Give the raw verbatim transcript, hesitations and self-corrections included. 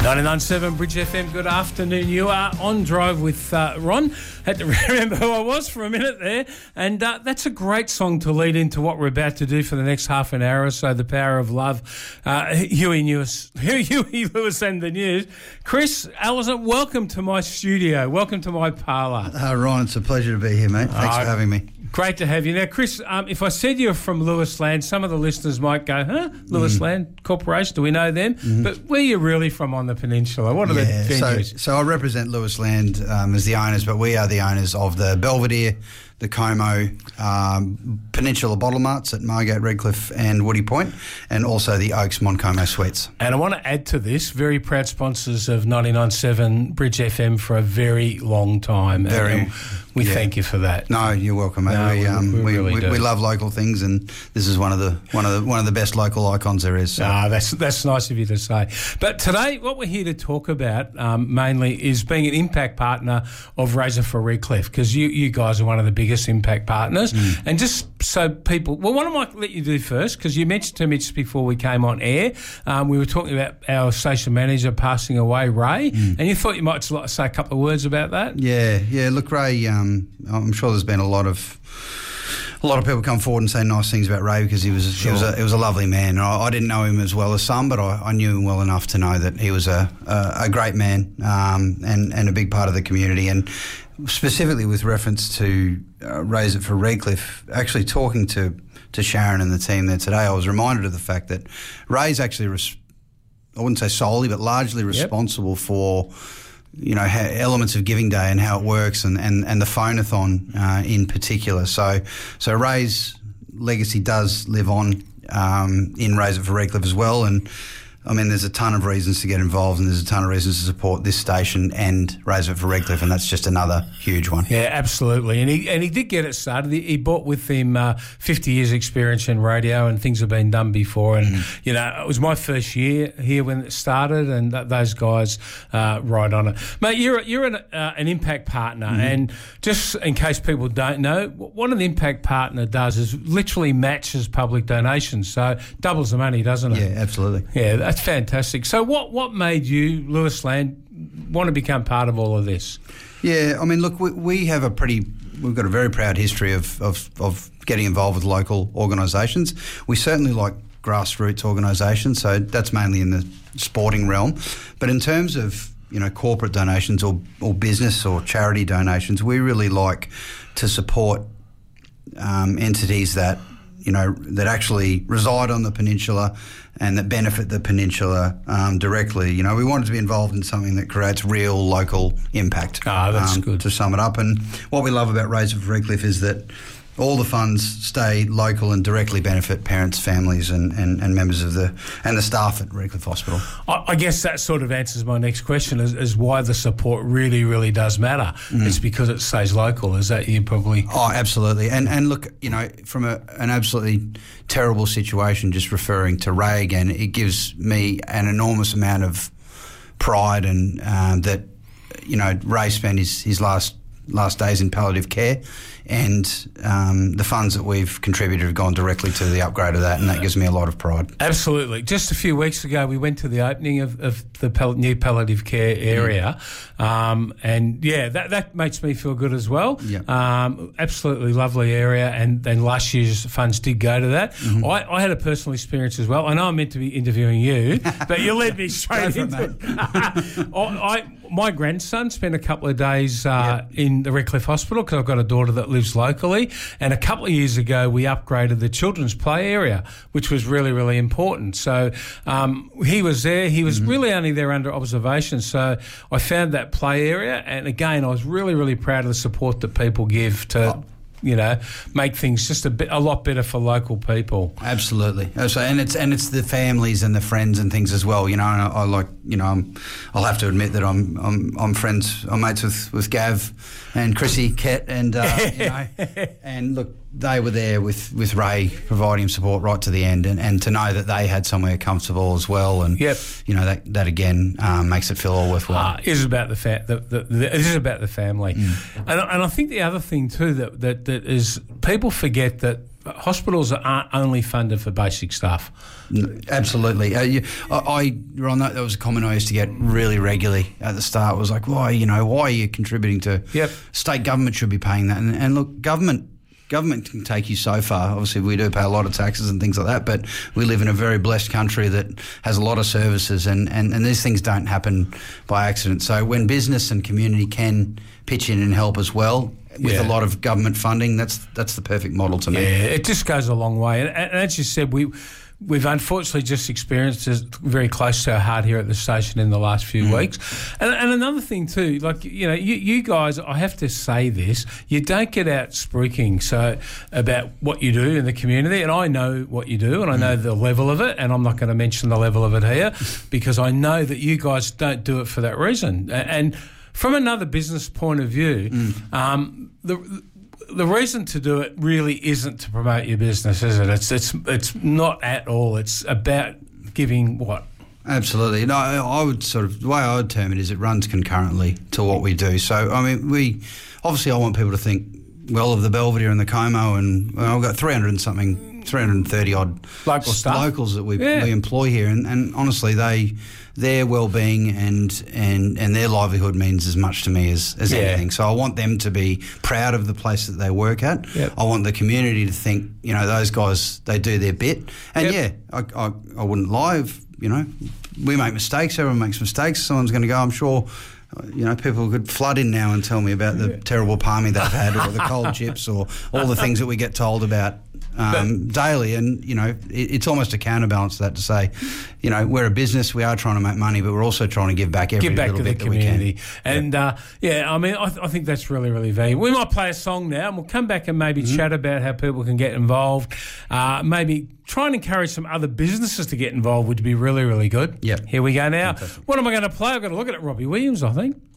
ninety-nine point seven Bridge F M, good afternoon. You are on Drive with uh, Ron. Had to remember who I was for a minute there. And uh, that's a great song to lead into what we're about to do for the next half an hour or so, The Power of Love. Uh, Huey Lewis, Huey Lewis and the News. Chris Allison, welcome to my studio. Welcome to my parlour. Uh, Ron, it's a pleasure to be here, mate. Thanks uh, for having me. Great to have you. Now, Chris, um, if I said you're from Lewis Land, some of the listeners might go, huh? Lewis mm. Land Corporation, do we know them? Mm-hmm. But where are you really from on the peninsula? What are yeah, the venues? So, so I represent Lewis Land um, as the owners, but we are the owners of the Belvedere, the Como, um, Peninsula Bottle Marts at Margate, Redcliffe and Woody Point, and also the Oaks Moncomo Suites. And I want to add to this, very proud sponsors of ninety-nine point seven Bridge F M for a very long time. Very. And we yeah. thank you for that. No, you're welcome, mate. No, we, um, we, we, we, really we, do. we love local things, and this is one of the one of the one of the best local icons there is. So. Ah, that's that's nice of you to say. But today, what we're here to talk about um, mainly is being an impact partner of Razor for Redcliffe, because you you guys are one of the biggest impact partners. Mm. And just so people, well, what I might let you do first, because you mentioned to me just before we came on air, um, we were talking about our station manager passing away, Ray, mm. and you thought you might just say a couple of words about that. Yeah, yeah. Look, Ray, um, I'm sure there's been a lot of a lot of people come forward and say nice things about Ray, because he was sure. he was a, he was a lovely man. I, I didn't know him as well as some, but I, I knew him well enough to know that he was a a, a great man um, and and a big part of the community. And specifically with reference to uh, Razor for Redcliffe, actually talking to to Sharon and the team there today, I was reminded of the fact that Ray's actually res- I wouldn't say solely, but largely responsible yep. for, you know, ha- elements of Giving Day and how it works, and, and, and the Phonathon uh, in particular. So so Ray's legacy does live on um, in Razor for Redcliffe as well, and I mean, there's a ton of reasons to get involved, and there's a ton of reasons to support this station and Razor for Redcliffe, and that's just another huge one. Yeah, absolutely. And he and he did get it started. He, he brought with him uh, fifty years experience in radio, and things have been done before. And, mm. you know, it was my first year here when it started, and th- those guys uh, right on it. Mate, you're, you're an, uh, an impact partner, mm. and just in case people don't know, what an impact partner does is literally matches public donations, so doubles the money, doesn't it? Yeah, absolutely. Yeah, that's fantastic. So what, what made you, Lewis Land, want to become part of all of this? Yeah, I mean, look, we, we have a pretty, we've got a very proud history of, of, of getting involved with local organisations. We certainly like grassroots organisations, so that's mainly in the sporting realm. But in terms of, you know, corporate donations or, or business or charity donations, we really like to support um, entities that, you know, that actually reside on the peninsula and that benefit the peninsula um, directly. You know, we wanted to be involved in something that creates real local impact. Ah, that's um, good. To sum it up. And what we love about Razor for Redcliffe is that all the funds stay local and directly benefit parents, families and, and, and members of the and the staff at Redcliffe Hospital. I, I guess that sort of answers my next question, is, is why the support really, really does matter. Mm. It's because it stays local. Is that you probably... Oh, absolutely. And and look, you know, from a, an absolutely terrible situation, just referring to Ray again, it gives me an enormous amount of pride and um, that, you know, Ray spent his, his last last days in palliative care, and um, the funds that we've contributed have gone directly to the upgrade of that, and that gives me a lot of pride. Absolutely. Just a few weeks ago, we went to the opening of, of the pal- new palliative care area, mm. um, and yeah, that, that makes me feel good as well. Yeah. Um, absolutely lovely area, and, and last year's funds did go to that. Mm-hmm. I, I had a personal experience as well. I know I'm meant to be interviewing you, but you led me straight into it. I, I, my grandson spent a couple of days uh, yep. in the Redcliffe Hospital, because I've got a daughter that lives locally, and a couple of years ago we upgraded the children's play area, which was really, really important. So um, he was there. He was mm-hmm. really only there under observation. So I found that play area, and again, I was really, really proud of the support that people give to... Oh. you know, make things just a bit, a lot better for local people. Absolutely. So, and it's and it's the families and the friends and things as well. You know, and I, I like, you know, I'm, I'll have to admit that I'm I'm I'm friends, I'm mates with, with Gav and Chrissy, Ket, and uh, you know, and look, they were there with, with Ray providing support right to the end, and, and to know that they had somewhere comfortable as well, and yep. you know that that again um, makes it feel all worthwhile. Uh, it is about the, fa- the, the, the it is about the family, mm. and and I think the other thing too that that, that is people forget that hospitals aren't only funded for basic stuff. Absolutely. Uh, you, I, I, Ron, that, that was a comment I used to get really regularly at the start. It was like, why, you know, why are you contributing to... Yep. State government should be paying that. And, and look, government... Government can take you so far. Obviously, we do pay a lot of taxes and things like that, but we live in a very blessed country that has a lot of services, and, and, and these things don't happen by accident. So when business and community can pitch in and help as well, with yeah. a lot of government funding, that's that's the perfect model to me. Yeah, it just goes a long way. And, and as you said, we... We've unfortunately just experienced it very close to our heart here at the station in the last few mm. weeks. And, and another thing too, like, you know, you, you guys, I have to say this, you don't get out spruiking so about what you do in the community, and I know what you do and I know mm. the level of it, and I'm not going to mention the level of it here because I know that you guys don't do it for that reason. And from another business point of view, mm. um, the... The reason to do it really isn't to promote your business, is it? It's it's it's not at all. It's about giving what? Absolutely. No, I would sort of, the way I would term it is it runs concurrently to what we do. So, I mean, we, obviously I want people to think well of the Belvedere and the Como, and well, I've got three hundred and something, three hundred thirty odd local staff. locals that we, yeah. we employ here, and, and honestly, they... their well-being and, and, and their livelihood means as much to me as, as yeah. anything. So I want them to be proud of the place that they work at. Yep. I want the community to think, you know, those guys, they do their bit. And, yep. yeah, I, I, I wouldn't lie. If, you know, we make mistakes. Everyone makes mistakes. Someone's going to go, I'm sure... You know, people could flood in now and tell me about the terrible palmy they've had, or the cold chips, or all the things that we get told about um, daily. And, you know, it, it's almost a counterbalance to that, to say, you know, we're a business, we are trying to make money, but we're also trying to give back every give back little to bit the community. that we can. And, yeah, uh, yeah I mean, I, th- I think that's really, really valuable. We might play a song now, and we'll come back and maybe mm-hmm. chat about how people can get involved. Uh, maybe try and encourage some other businesses to get involved would be really, really good. Yep. Here we go now. Fantastic. What am I going to play? I've got to look at it. Robbie Williams, I think.